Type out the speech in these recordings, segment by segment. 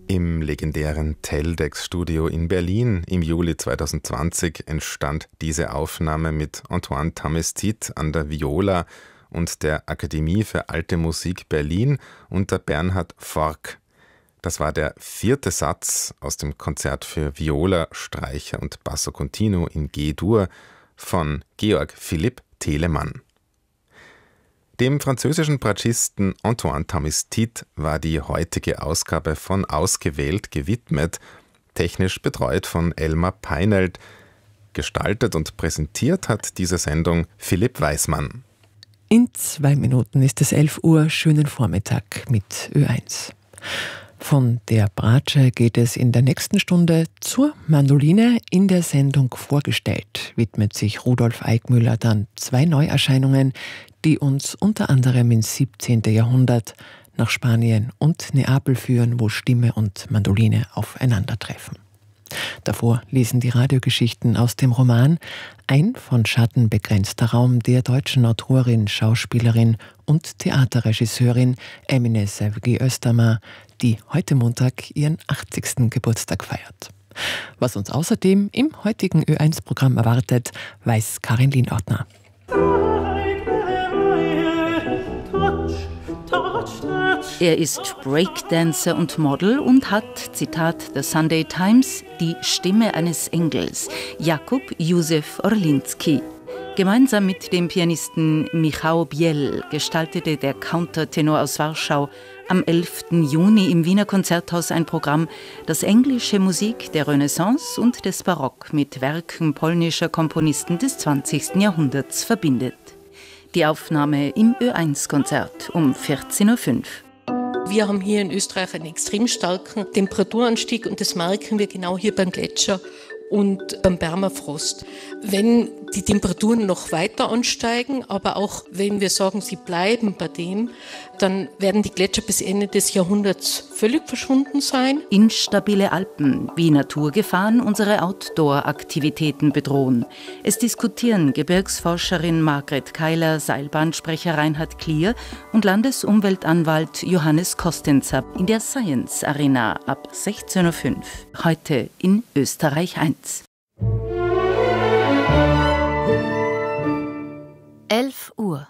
Im legendären Teldex-Studio in Berlin im Juli 2020 entstand diese Aufnahme mit Antoine Tamestit an der Viola und der Akademie für Alte Musik Berlin unter Bernhard Forck. Das war der 4. Satz aus dem Konzert für Viola, Streicher und Basso Continuo in G-Dur von Georg Philipp Telemann. Dem französischen Bratschisten Antoine Tamestit war die heutige Ausgabe von Ausgewählt gewidmet, technisch betreut von Elmar Peinelt. Gestaltet und präsentiert hat diese Sendung Philipp Weismann. In 2 Minuten ist es 11 Uhr, schönen Vormittag mit Ö1. Von der Bratsche geht es in der nächsten Stunde zur Mandoline. In der Sendung Vorgestellt widmet sich Rudolf Eickmüller dann 2 Neuerscheinungen, die uns unter anderem ins 17. Jahrhundert nach Spanien und Neapel führen, wo Stimme und Mandoline aufeinandertreffen. Davor lesen die Radiogeschichten aus dem Roman Ein von Schatten begrenzter Raum der deutschen Autorin, Schauspielerin und Theaterregisseurin Emine Sevgi Östermar, die heute Montag ihren 80. Geburtstag feiert. Was uns außerdem im heutigen Ö1-Programm erwartet, weiß Karin Lienordner. Er ist Breakdancer und Model und hat, Zitat The Sunday Times, die Stimme eines Engels, Jakub Józef Orliński. Gemeinsam mit dem Pianisten Michał Biel gestaltete der Countertenor aus Warschau am 11. Juni im Wiener Konzerthaus ein Programm, das englische Musik der Renaissance und des Barock mit Werken polnischer Komponisten des 20. Jahrhunderts verbindet. Die Aufnahme im Ö1-Konzert um 14.05 Uhr. Wir haben hier in Österreich einen extrem starken Temperaturanstieg und das merken wir genau hier beim Gletscher und beim Permafrost. Wenn die Temperaturen noch weiter ansteigen, aber auch wenn wir sagen, sie bleiben bei dem, dann werden die Gletscher bis Ende des Jahrhunderts völlig verschwunden sein. Instabile Alpen wie Naturgefahren unsere Outdoor-Aktivitäten bedrohen. Es diskutieren Gebirgsforscherin Margret Keiler, Seilbahnsprecher Reinhard Klier und Landesumweltanwalt Johannes Kostenzer in der Science Arena ab 16.05 Uhr. Heute in Österreich 1. 11 Uhr.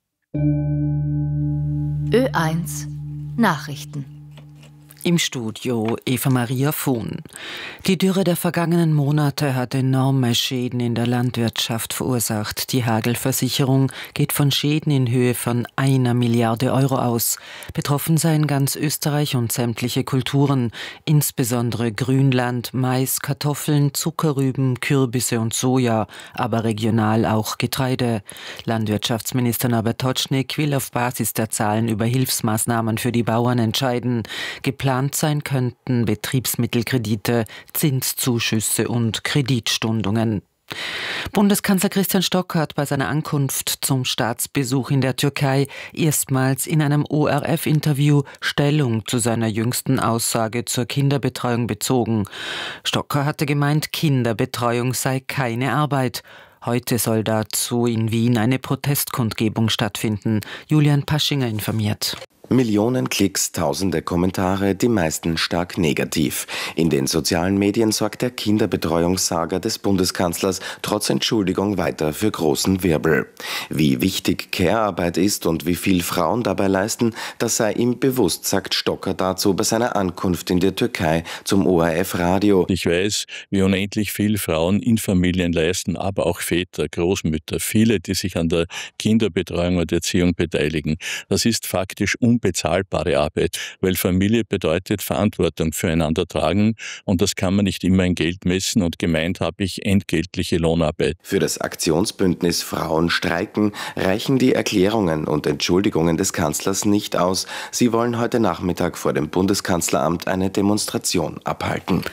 Ö1 Nachrichten. Im Studio Eva-Maria Fuhn. Die Dürre der vergangenen Monate hat enorme Schäden in der Landwirtschaft verursacht. Die Hagelversicherung geht von Schäden in Höhe von 1 Milliarde Euro aus. Betroffen seien ganz Österreich und sämtliche Kulturen, insbesondere Grünland, Mais, Kartoffeln, Zuckerrüben, Kürbisse und Soja, aber regional auch Getreide. Landwirtschaftsminister Norbert Totschnig will auf Basis der Zahlen über Hilfsmaßnahmen für die Bauern entscheiden. Geplant sein könnten Betriebsmittelkredite, Zinszuschüsse und Kreditstundungen. Bundeskanzler Christian Stocker hat bei seiner Ankunft zum Staatsbesuch in der Türkei erstmals in einem ORF-Interview Stellung zu seiner jüngsten Aussage zur Kinderbetreuung bezogen. Stocker hatte gemeint, Kinderbetreuung sei keine Arbeit. Heute soll dazu in Wien eine Protestkundgebung stattfinden. Julian Paschinger informiert. Millionen Klicks, tausende Kommentare, die meisten stark negativ. In den sozialen Medien sorgt der Kinderbetreuungssaga des Bundeskanzlers trotz Entschuldigung weiter für großen Wirbel. Wie wichtig Care-Arbeit ist und wie viel Frauen dabei leisten, das sei ihm bewusst, sagt Stocker dazu bei seiner Ankunft in der Türkei zum ORF-Radio. Ich weiß, wie unendlich viel Frauen in Familien leisten, aber auch Väter, Großmütter, viele, die sich an der Kinderbetreuung und Erziehung beteiligen. Das ist faktisch unbezahlbare Arbeit, weil Familie bedeutet Verantwortung füreinander tragen und das kann man nicht immer in Geld messen und gemeint habe ich entgeltliche Lohnarbeit. Für das Aktionsbündnis Frauen streiken reichen die Erklärungen und Entschuldigungen des Kanzlers nicht aus. Sie wollen heute Nachmittag vor dem Bundeskanzleramt eine Demonstration abhalten.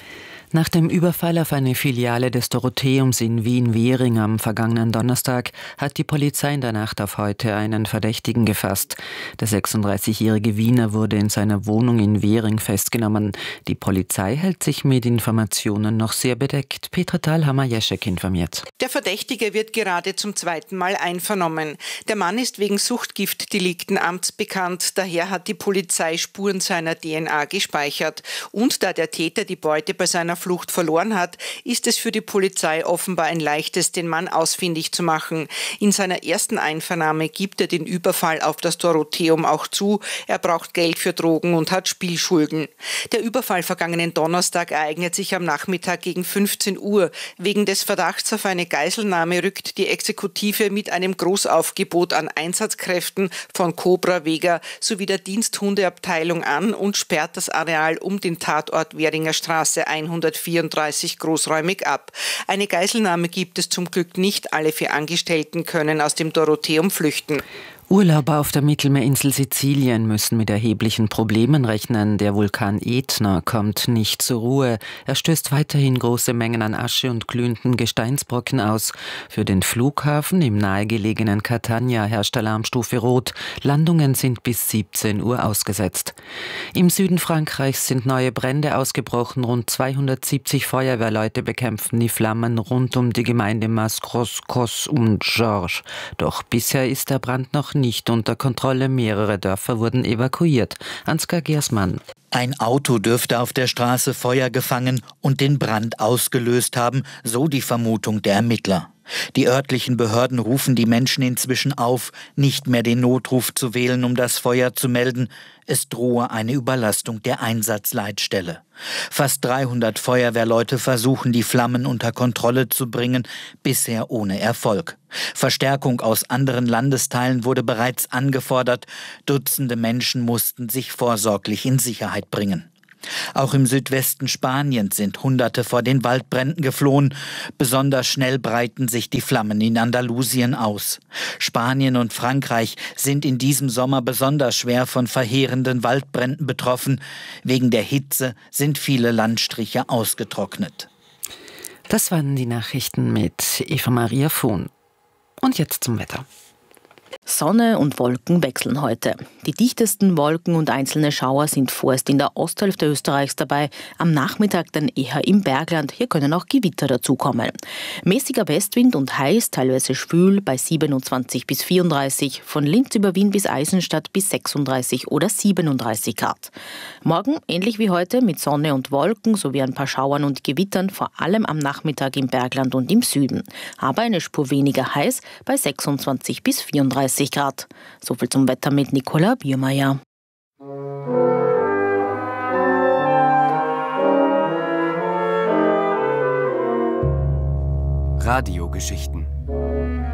Nach dem Überfall auf eine Filiale des Dorotheums in Wien-Währing am vergangenen Donnerstag hat die Polizei in der Nacht auf heute einen Verdächtigen gefasst. Der 36-jährige Wiener wurde in seiner Wohnung in Währing festgenommen. Die Polizei hält sich mit Informationen noch sehr bedeckt. Petra Thalhammer-Jeschek informiert. Der Verdächtige wird gerade zum zweiten Mal einvernommen. Der Mann ist wegen Suchtgiftdelikten amtsbekannt. Daher hat die Polizei Spuren seiner DNA gespeichert. Und da der Täter die Beute bei seiner Flucht verloren hat, ist es für die Polizei offenbar ein leichtes, den Mann ausfindig zu machen. In seiner ersten Einvernahme gibt er den Überfall auf das Dorotheum auch zu. Er braucht Geld für Drogen und hat Spielschulden. Der Überfall vergangenen Donnerstag ereignet sich am Nachmittag gegen 15 Uhr. Wegen des Verdachts auf eine Geiselnahme rückt die Exekutive mit einem Großaufgebot an Einsatzkräften von Cobra Vega sowie der Diensthundeabteilung an und sperrt das Areal um den Tatort Währinger Straße 134 großräumig ab. Eine Geiselnahme gibt es zum Glück nicht. Alle 4 Angestellten können aus dem Dorotheum flüchten. Urlauber auf der Mittelmeerinsel Sizilien müssen mit erheblichen Problemen rechnen. Der Vulkan Ätna kommt nicht zur Ruhe. Er stößt weiterhin große Mengen an Asche und glühenden Gesteinsbrocken aus. Für den Flughafen im nahegelegenen Catania herrscht Alarmstufe Rot. Landungen sind bis 17 Uhr ausgesetzt. Im Süden Frankreichs sind neue Brände ausgebrochen. Rund 270 Feuerwehrleute bekämpfen die Flammen rund um die Gemeinde Mascros, Cos und Georges. Doch bisher ist der Brand noch nicht unter Kontrolle. Mehrere Dörfer wurden evakuiert. Ansgar Gersmann. Ein Auto dürfte auf der Straße Feuer gefangen und den Brand ausgelöst haben, so die Vermutung der Ermittler. Die örtlichen Behörden rufen die Menschen inzwischen auf, nicht mehr den Notruf zu wählen, um das Feuer zu melden. Es drohe eine Überlastung der Einsatzleitstelle. Fast 300 Feuerwehrleute versuchen, die Flammen unter Kontrolle zu bringen, bisher ohne Erfolg. Verstärkung aus anderen Landesteilen wurde bereits angefordert. Dutzende Menschen mussten sich vorsorglich in Sicherheit bringen. Auch im Südwesten Spaniens sind Hunderte vor den Waldbränden geflohen. Besonders schnell breiten sich die Flammen in Andalusien aus. Spanien und Frankreich sind in diesem Sommer besonders schwer von verheerenden Waldbränden betroffen. Wegen der Hitze sind viele Landstriche ausgetrocknet. Das waren die Nachrichten mit Eva-Maria Vohn. Und jetzt zum Wetter. Sonne und Wolken wechseln heute. Die dichtesten Wolken und einzelne Schauer sind vorerst in der Osthälfte Österreichs dabei, am Nachmittag dann eher im Bergland. Hier können auch Gewitter dazukommen. Mäßiger Westwind und heiß, teilweise schwül bei 27 bis 34, von Linz über Wien bis Eisenstadt bis 36 oder 37 Grad. Morgen ähnlich wie heute mit Sonne und Wolken sowie ein paar Schauern und Gewittern, vor allem am Nachmittag im Bergland und im Süden. Aber eine Spur weniger heiß bei 26 bis 34 Grad. Soviel zum Wetter mit Nicola Biermeier. Radiogeschichten